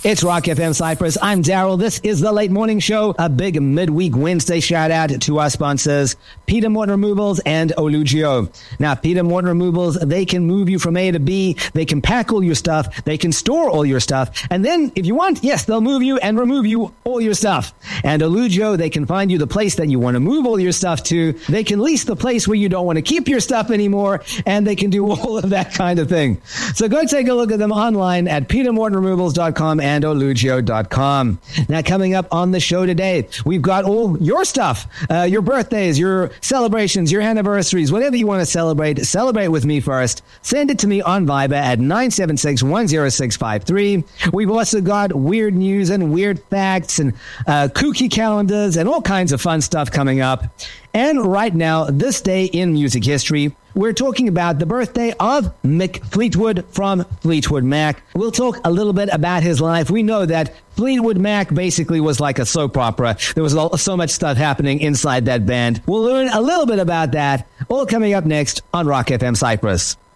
It's Rock FM Cyprus. I'm Daryl. This is the Late Morning Show. A big midweek Wednesday shout out to our sponsors, Peter Morton Removals and Olugio. Now, Peter Morton Removals, they can move you from A to B. They can pack all your stuff. They can store all your stuff. And then, if you want, yes, they'll move you and remove you all your stuff. And Olugio, they can find you the place that you want to move all your stuff to. They can lease the place where you don't want to keep your stuff anymore. And they can do all of that kind of thing. So go take a look at them online at petermortonremovals.com and olugio.com. Now, coming up on the show today, we've got all your stuff, your birthdays, your celebrations, your anniversaries, whatever you want to celebrate with me first. Send it to me on Viber at 976-10653. We've also got weird news and weird facts and kooky calendars and all kinds of fun stuff coming up. And right now, this day in music history, we're talking about the birthday of Mick Fleetwood from Fleetwood Mac. We'll talk a little bit about his life. We know that Fleetwood Mac basically was like a soap opera. There was so much stuff happening inside that band. We'll learn a little bit about that, all coming up next on Rock FM Cyprus.